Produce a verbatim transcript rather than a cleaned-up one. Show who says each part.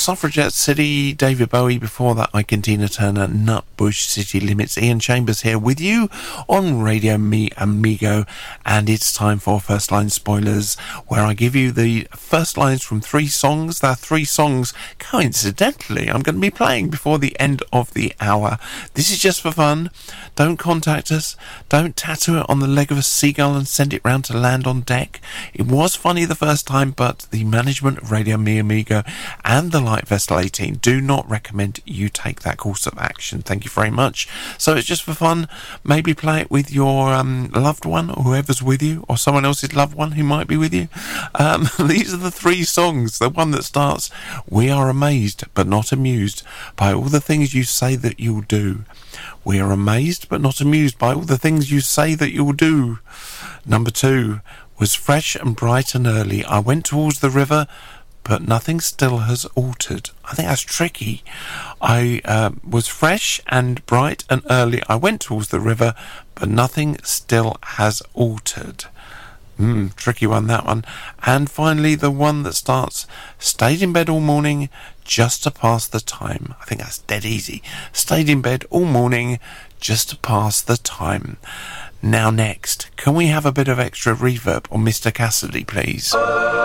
Speaker 1: Suffragette City, David Bowie. Before that, Ike, Tina Turner, Nutbush, City Limits. Ian Chambers here with you on Radio Me Amigo, and it's time for First Line Spoilers, where I give you the first lines from three songs. There are three songs, coincidentally, I'm going to be playing before the end of the hour. This is just for fun. Don't contact us. Don't tattoo it on the leg of a seagull and send it round to land on deck. It was funny the first time, but the management of Radio Me Amigo and the Light Vessel eighteen do not recommend you take that course of action. Thank you very much. So it's just for fun. Maybe play it with your um, loved one, or whoever's with you, or someone else's loved one who might be with you. Um, these are the three songs. The one that starts, "We are amazed but not amused by all the things you say that you'll do. We are amazed but not amused by all the things you say that you'll do." Number two, "Was fresh and bright and early. I went towards the river, but nothing still has altered." I think that's tricky. I uh, was fresh and bright and early. I went towards the river, but nothing still has altered. Hmm, tricky one, that one. And finally, the one that starts, "Stayed in bed all morning just to pass the time." I think that's dead easy. Stayed in bed all morning just to pass the time. Now next, can we have a bit of extra reverb on Mister Cassidy, please?